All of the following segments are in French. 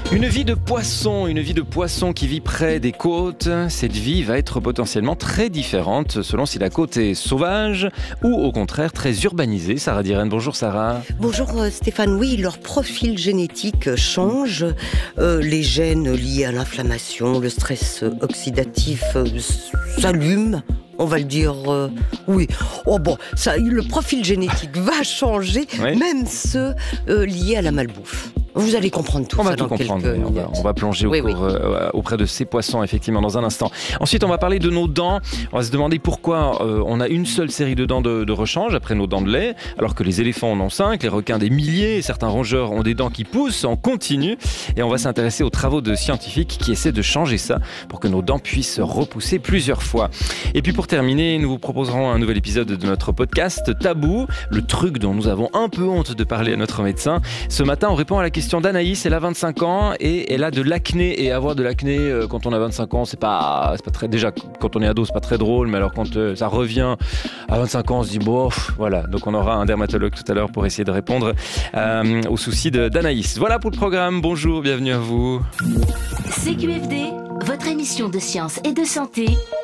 Une vie de poisson qui vit près des côtes. Cette vie va être potentiellement très différente selon si la côte est sauvage ou au contraire très urbanisée. Sarah Diren, bonjour Sarah. Bonjour Stéphane, oui, leur profil génétique change. Les gènes liés à l'inflammation, le stress oxydatif s'allument. On va le dire, oui. Le profil génétique va changer, oui. Même ceux liés à la malbouffe. Vous allez comprendre tout ça dans quelques minutes. On va plonger auprès de ces poissons, effectivement, dans un instant. Ensuite, on va parler de nos dents. On va se demander pourquoi on a une seule série de dents de rechange après nos dents de lait, alors que les éléphants en ont 5, les requins des milliers, et certains rongeurs ont des dents qui poussent en continu. Et on va s'intéresser aux travaux de scientifiques qui essaient de changer ça pour que nos dents puissent repousser plusieurs fois. Et puis pour terminer, nous vous proposerons un nouvel épisode de notre podcast Tabou, le truc dont nous avons un peu honte de parler à notre médecin. Ce matin, on répond à la question d'Anaïs. Elle a 25 ans et elle a de l'acné. Et avoir de l'acné quand on a 25 ans, c'est pas très. Déjà, quand on est ado, c'est pas très drôle. Mais alors, quand ça revient à 25 ans, on se dit voilà. Donc, on aura un dermatologue tout à l'heure pour essayer de répondre aux soucis d'Anaïs. Voilà pour le programme. Bonjour, bienvenue à vous. CQFD, votre émission de science et de santé.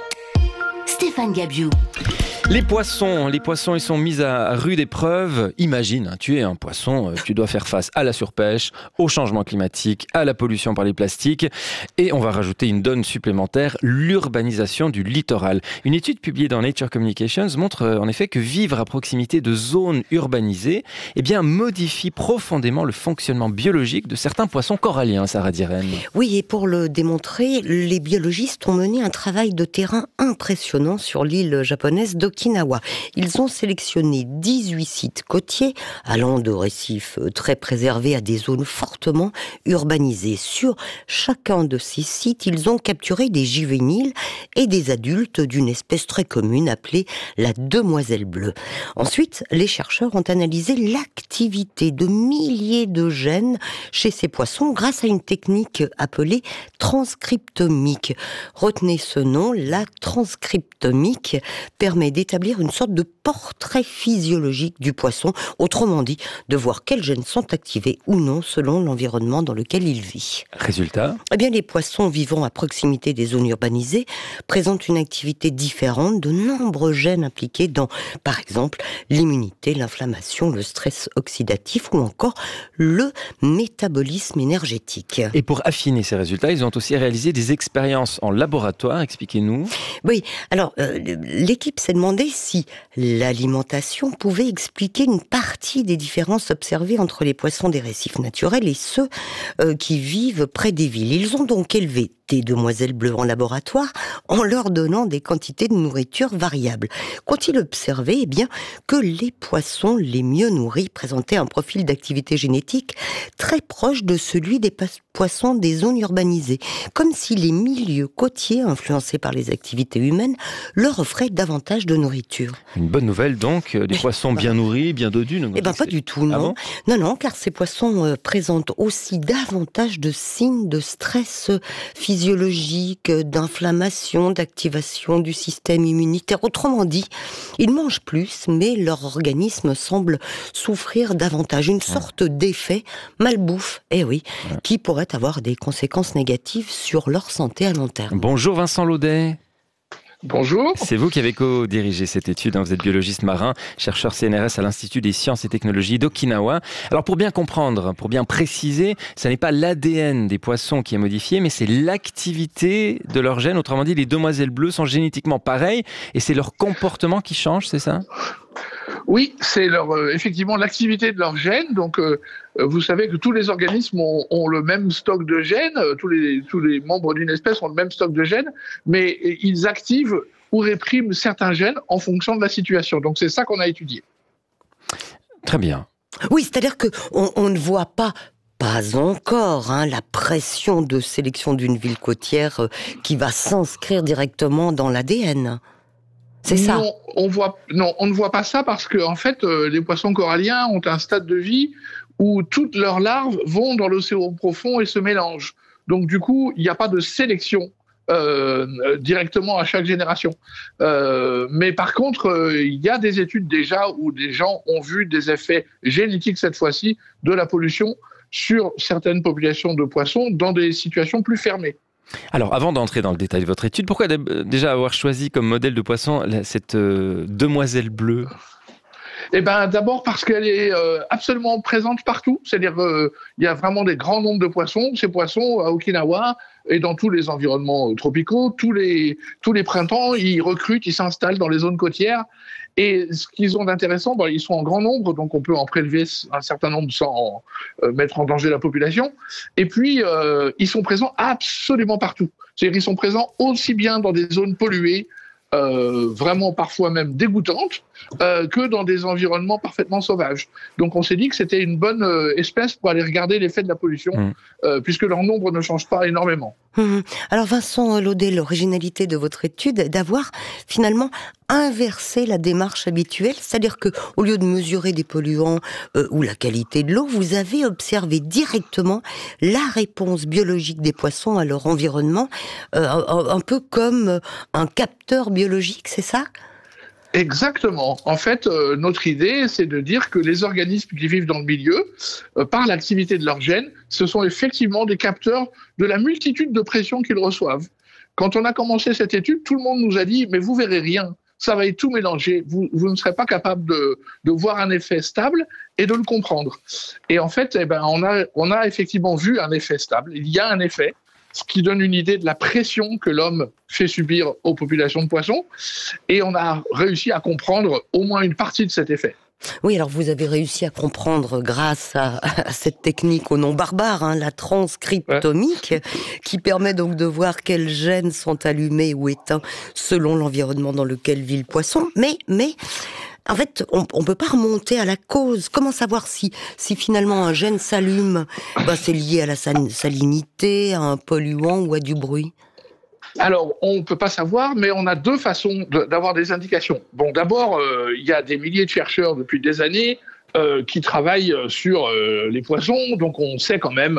Stéphane Gabiou. Les poissons, ils sont mis à rude épreuve. Imagine, tu es un poisson, tu dois faire face à la surpêche, au changement climatique, à la pollution par les plastiques. Et on va rajouter une donne supplémentaire, l'urbanisation du littoral. Une étude publiée dans Nature Communications montre en effet que vivre à proximité de zones urbanisées modifie profondément le fonctionnement biologique de certains poissons coralliens, Sarah Diren. Oui, et pour le démontrer, les biologistes ont mené un travail de terrain impressionnant sur l'île japonaise d'Okinawa. Ils ont sélectionné 18 sites côtiers, allant de récifs très préservés à des zones fortement urbanisées. Sur chacun de ces sites, ils ont capturé des juvéniles et des adultes d'une espèce très commune appelée la demoiselle bleue. Ensuite, les chercheurs ont analysé l'activité de milliers de gènes chez ces poissons grâce à une technique appelée transcriptomique. Retenez ce nom, la transcriptomique permet d'établir une sorte de portrait physiologique du poisson, autrement dit, de voir quels gènes sont activés ou non selon l'environnement dans lequel il vit. Résultat ? Les poissons vivant à proximité des zones urbanisées présentent une activité différente, de nombreux gènes impliqués dans, par exemple, l'immunité, l'inflammation, le stress oxydatif ou encore le métabolisme énergétique. Et pour affiner ces résultats, ils ont aussi réalisé des expériences en laboratoire. Expliquez-nous. Oui, alors l'équipe s'est demandé si l'alimentation pouvait expliquer une partie des différences observées entre les poissons des récifs naturels et ceux qui vivent près des villes. Ils ont donc élevé des demoiselles bleues en laboratoire en leur donnant des quantités de nourriture variables. Qu'ont-ils observé ? Que les poissons les mieux nourris présentaient un profil d'activité génétique très proche de celui des poissons des zones urbanisées, comme si les milieux côtiers influencés par les activités humaines leur offraient davantage de nourriture. Une bonne nouvelle donc, des poissons bien nourris, bien dodus. Pas du tout, non. Non, car ces poissons présentent aussi davantage de signes de stress physiologique, d'inflammation, d'activation du système immunitaire. Autrement dit, ils mangent plus, mais leur organisme semble souffrir davantage. Une sorte d'effet malbouffe, qui pourrait avoir des conséquences négatives sur leur santé à long terme. Bonjour Vincent Laudet. Bonjour. C'est vous qui avez co-dirigé cette étude. Vous êtes biologiste marin, chercheur CNRS à l'Institut des sciences et technologies d'Okinawa. Alors pour bien comprendre, pour bien préciser, ça n'est pas l'ADN des poissons qui est modifié, mais c'est l'activité de leurs gènes. Autrement dit, les demoiselles bleues sont génétiquement pareilles et c'est leur comportement qui change, c'est ça ? Oui, c'est effectivement l'activité de leurs gènes. Donc, vous savez que tous les organismes ont le même stock de gènes, tous les membres d'une espèce ont le même stock de gènes, mais ils activent ou répriment certains gènes en fonction de la situation. Donc, c'est ça qu'on a étudié. Très bien. Oui, c'est-à-dire qu'on ne voit pas encore la pression de sélection d'une ville côtière qui va s'inscrire directement dans l'ADN. C'est ça. Non, on ne voit pas ça parce que en fait, les poissons coralliens ont un stade de vie où toutes leurs larves vont dans l'océan profond et se mélangent. Donc du coup, il n'y a pas de sélection directement à chaque génération. Mais par contre, il y a des études déjà où des gens ont vu des effets génétiques cette fois-ci de la pollution sur certaines populations de poissons dans des situations plus fermées. Alors, avant d'entrer dans le détail de votre étude, pourquoi déjà avoir choisi comme modèle de poisson cette demoiselle bleue ? Eh ben, d'abord parce qu'elle est absolument présente partout. C'est-à-dire il y a vraiment des grands nombres de poissons. Ces poissons, à Okinawa et dans tous les environnements tropicaux, tous les printemps, ils recrutent, ils s'installent dans les zones côtières. Et ce qu'ils ont d'intéressant, ils sont en grand nombre, donc on peut en prélever un certain nombre sans mettre en danger la population. Et puis, ils sont présents absolument partout. C'est-à-dire qu'ils sont présents aussi bien dans des zones polluées, vraiment parfois même dégoûtantes, que dans des environnements parfaitement sauvages. Donc on s'est dit que c'était une bonne espèce pour aller regarder l'effet de la pollution, puisque leur nombre ne change pas énormément. Alors Vincent Laudet, l'originalité de votre étude est d'avoir finalement inversé la démarche habituelle, c'est-à-dire que au lieu de mesurer des polluants ou la qualité de l'eau, vous avez observé directement la réponse biologique des poissons à leur environnement, un peu comme un capteur biologique, c'est ça ? Exactement. En fait, notre idée, c'est de dire que les organismes qui vivent dans le milieu, par l'activité de leurs gènes, ce sont effectivement des capteurs de la multitude de pressions qu'ils reçoivent. Quand on a commencé cette étude, tout le monde nous a dit « mais vous verrez rien, ça va être tout mélangé, vous ne serez pas capable de voir un effet stable et de le comprendre ». Et en fait, on a effectivement vu un effet stable, il y a un effet, ce qui donne une idée de la pression que l'homme fait subir aux populations de poissons. Et on a réussi à comprendre au moins une partie de cet effet. Oui, alors vous avez réussi à comprendre grâce à cette technique au nom barbare, la transcriptomique, qui permet donc de voir quels gènes sont allumés ou éteints selon l'environnement dans lequel vit le poisson. Mais en fait, on peut pas remonter à la cause. Comment savoir si finalement un gène s'allume ? C'est lié à la salinité, à un polluant ou à du bruit. Alors, on ne peut pas savoir, mais on a deux façons d'avoir des indications. Bon, d'abord, il y a des milliers de chercheurs depuis des années qui travaillent sur les poissons, donc on sait quand même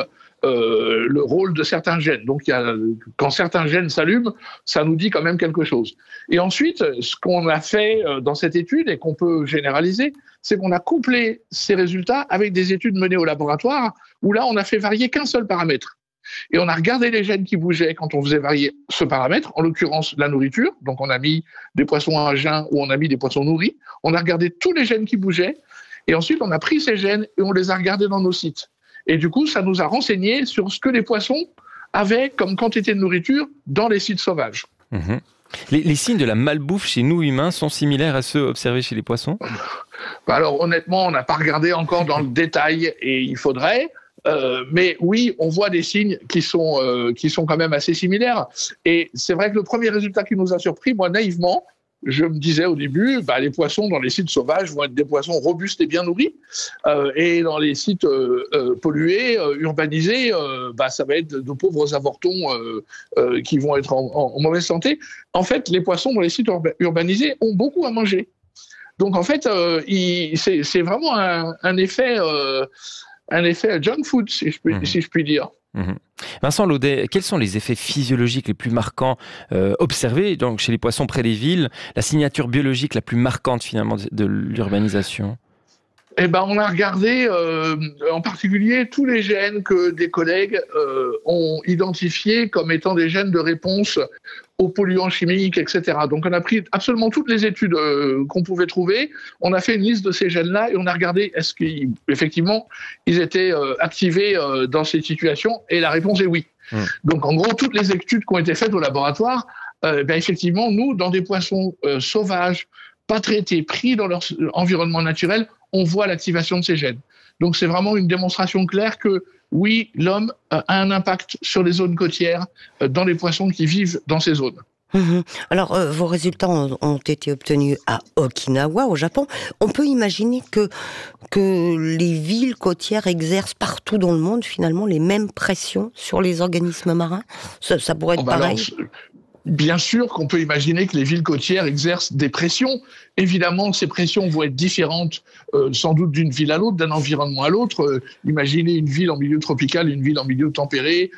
le rôle de certains gènes. Donc, quand certains gènes s'allument, ça nous dit quand même quelque chose. Et ensuite, ce qu'on a fait dans cette étude et qu'on peut généraliser, c'est qu'on a couplé ces résultats avec des études menées au laboratoire où là, on n'a fait varier qu'un seul paramètre. Et on a regardé les gènes qui bougeaient quand on faisait varier ce paramètre, en l'occurrence la nourriture. Donc on a mis des poissons à jeun ou on a mis des poissons nourris. On a regardé tous les gènes qui bougeaient. Et ensuite, on a pris ces gènes et on les a regardés dans nos sites. Et du coup, ça nous a renseigné sur ce que les poissons avaient comme quantité de nourriture dans les sites sauvages. Les signes de la malbouffe chez nous humains sont similaires à ceux observés chez les poissons ? Alors honnêtement, on n'a pas regardé encore dans le détail et il faudrait. Mais oui, on voit des signes qui sont quand même assez similaires. Et c'est vrai que le premier résultat qui nous a surpris, moi naïvement, je me disais au début, les poissons dans les sites sauvages vont être des poissons robustes et bien nourris, et dans les sites pollués, urbanisés, ça va être de pauvres avortons qui vont être en mauvaise santé. En fait, les poissons dans les sites urbanisés ont beaucoup à manger. Donc en fait, c'est vraiment un effet junk food, si je puis dire. Vincent Laudet, quels sont les effets physiologiques les plus marquants observés donc, chez les poissons près des villes, la signature biologique la plus marquante finalement de l'urbanisation ? On a regardé en particulier tous les gènes que des collègues ont identifiés comme étant des gènes de réponse aux polluants chimiques, etc. Donc on a pris absolument toutes les études qu'on pouvait trouver, on a fait une liste de ces gènes-là et on a regardé est-ce qu'effectivement ils étaient activés dans ces situations, et la réponse est oui. Donc en gros, toutes les études qui ont été faites au laboratoire, effectivement, nous, dans des poissons sauvages, pas traités, pris dans leur environnement naturel, on voit l'activation de ces gènes. Donc c'est vraiment une démonstration claire que oui, l'homme a un impact sur les zones côtières dans les poissons qui vivent dans ces zones. Alors, vos résultats ont été obtenus à Okinawa, au Japon. On peut imaginer que les villes côtières exercent partout dans le monde, finalement, les mêmes pressions sur les organismes marins. Ça pourrait être pareil. Bien sûr qu'on peut imaginer que les villes côtières exercent des pressions. Évidemment, ces pressions vont être différentes, sans doute d'une ville à l'autre, d'un environnement à l'autre. Imaginez une ville en milieu tropical, une ville en milieu tempéré.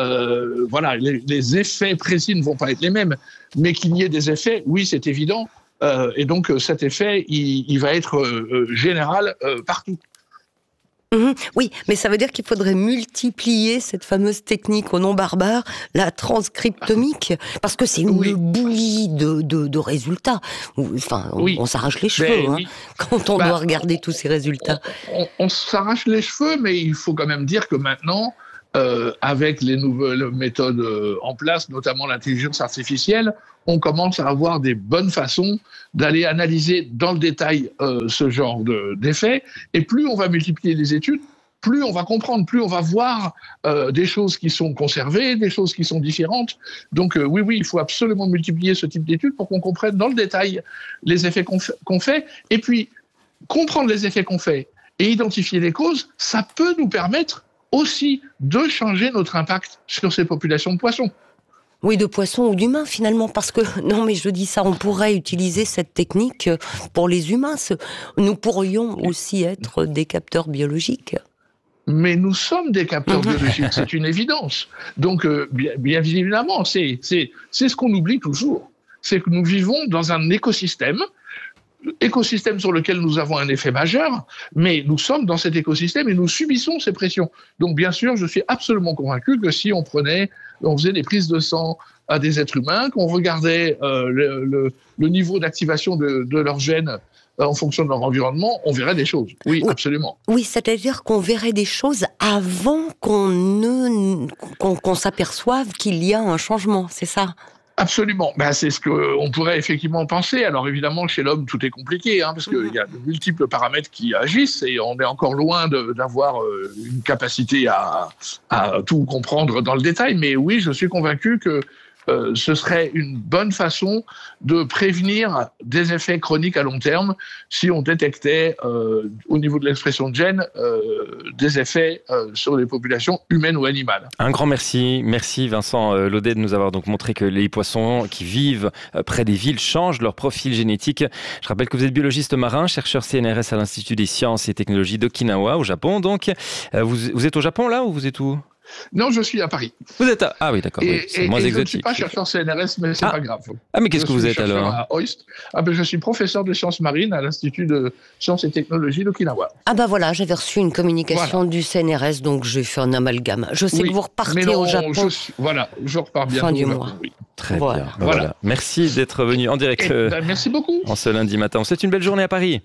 Les effets précis ne vont pas être les mêmes. Mais qu'il y ait des effets, oui, c'est évident. Et donc, cet effet, il va être général partout. Oui, mais ça veut dire qu'il faudrait multiplier cette fameuse technique au nom barbare, la transcriptomique, parce que c'est une bouillie de résultats. Enfin, on s'arrache les cheveux quand on doit regarder tous ces résultats. On s'arrache les cheveux, mais il faut quand même dire que maintenant, avec les nouvelles méthodes en place, notamment l'intelligence artificielle, on commence à avoir des bonnes façons d'aller analyser dans le détail ce genre d'effets. Et plus on va multiplier les études, plus on va comprendre, plus on va voir des choses qui sont conservées, des choses qui sont différentes. Donc oui, il faut absolument multiplier ce type d'études pour qu'on comprenne dans le détail les effets qu'on fait. Et puis, comprendre les effets qu'on fait et identifier les causes, ça peut nous permettre aussi de changer notre impact sur ces populations de poissons. Oui, de poissons ou d'humains finalement, parce que, non mais je dis ça, on pourrait utiliser cette technique pour les humains. Nous pourrions aussi être des capteurs biologiques. Mais nous sommes des capteurs biologiques, c'est une évidence. Donc, bien évidemment, c'est ce qu'on oublie toujours. C'est que nous vivons dans un écosystème sur lequel nous avons un effet majeur, mais nous sommes dans cet écosystème et nous subissons ces pressions. Donc, bien sûr, je suis absolument convaincu que si on faisait des prises de sang à des êtres humains, qu'on regardait le niveau d'activation de leurs gènes en fonction de leur environnement, on verrait des choses. Oui, absolument. Oui, c'est-à-dire qu'on verrait des choses avant qu'on s'aperçoive qu'il y a un changement, c'est ça ? Absolument. C'est ce qu'on pourrait effectivement penser. Alors évidemment, chez l'homme, tout est compliqué, parce qu'il y a de multiples paramètres qui agissent et on est encore loin d'avoir une capacité à tout comprendre dans le détail. Mais oui, je suis convaincu que ce serait une bonne façon de prévenir des effets chroniques à long terme si on détectait au niveau de l'expression de gènes des effets sur les populations humaines ou animales. Un grand merci. Merci Vincent Laudet de nous avoir donc montré que les poissons qui vivent près des villes changent leur profil génétique. Je rappelle que vous êtes biologiste marin, chercheur CNRS à l'Institut des sciences et technologies d'Okinawa au Japon. Donc, vous êtes au Japon là ou vous êtes où ? Non, je suis à Paris. Vous êtes à... Ah oui, d'accord. C'est moins exotique. Je ne suis pas chercheur CNRS, mais c'est pas grave. Ah, mais qu'est-ce que vous êtes alors ? À OIST. Je suis professeur de sciences marines à l'Institut de sciences et technologies d'Okinawa. Voilà, j'avais reçu une communication du CNRS, donc j'ai fait un amalgame. Je sais que vous repartez au Japon. Je repars bientôt. Fin du mois. Oui. Très bien. Voilà. Merci d'être venu en direct. Merci beaucoup. En ce lundi matin. On vous souhaite une belle journée à Paris.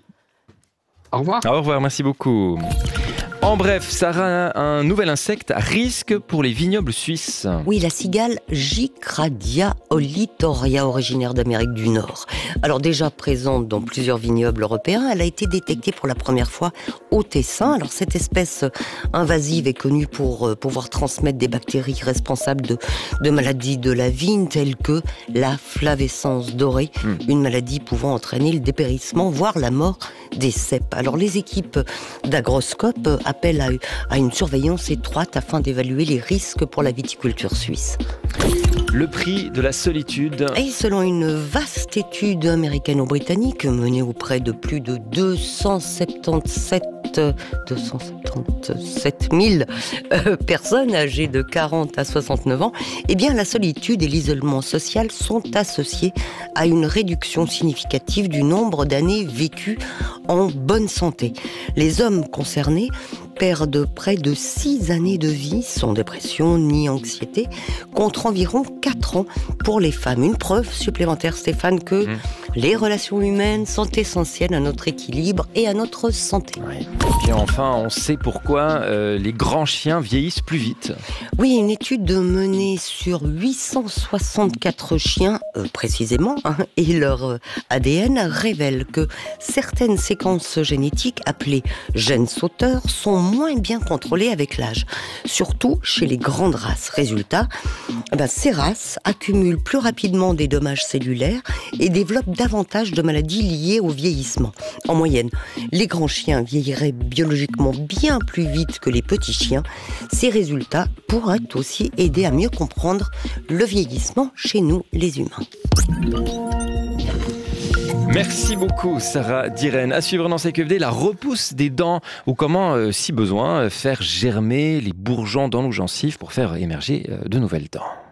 Au revoir. Au revoir, merci beaucoup. En bref, Sarah, un nouvel insecte à risque pour les vignobles suisses. Oui, la cigale Gicradia olitoria, originaire d'Amérique du Nord. Alors déjà présente dans plusieurs vignobles européens, elle a été détectée pour la première fois au Tessin. Alors cette espèce invasive est connue pour pouvoir transmettre des bactéries responsables de maladies de la vigne, telles que la flavescence dorée, une maladie pouvant entraîner le dépérissement, voire la mort des cèpes. Alors les équipes d'Agroscope appellent à une surveillance étroite afin d'évaluer les risques pour la viticulture suisse. Le prix de la solitude. Et selon une vaste étude américano-britannique menée auprès de plus de 277 000 personnes âgées de 40 à 69 ans, eh bien la solitude et l'isolement social sont associés à une réduction significative du nombre d'années vécues en bonne santé. Les hommes concernés perdent près de 6 années de vie sans dépression ni anxiété, contre environ 4 ans pour les femmes. Une preuve supplémentaire, Stéphane, que les relations humaines sont essentielles à notre équilibre et à notre santé. Ouais. Et puis enfin, on sait pourquoi les grands chiens vieillissent plus vite. Oui, une étude menée sur 864 chiens, précisément, et leur ADN révèle que certaines séquences génétiques, appelées gènes sauteurs, sont moins bien contrôlées avec l'âge, surtout chez les grandes races. Résultat, ces races accumulent plus rapidement des dommages cellulaires et développent davantage de maladies liées au vieillissement. En moyenne, les grands chiens vieilliraient biologiquement bien plus vite que les petits chiens. Ces résultats pourraient aussi aider à mieux comprendre le vieillissement chez nous, les humains. Merci beaucoup Sarah Diren. À suivre dans CQFD, la repousse des dents ou comment, si besoin, faire germer les bourgeons dans nos gencives pour faire émerger de nouvelles dents.